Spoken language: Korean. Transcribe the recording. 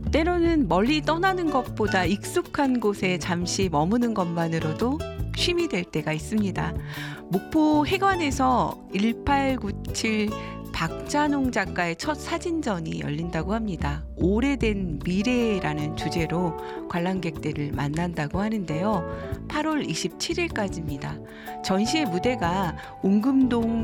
때로는 멀리 떠나는 것보다 익숙한 곳에 잠시 머무는 것만으로도 쉼이 될 때가 있습니다. 목포 해관에서 1897 박찬홍 작가의 첫 사진전이 열린다고 합니다. 오래된 미래라는 주제로 관람객들을 만난다고 하는데요. 8월 27일까지입니다. 전시의 무대가 옹금동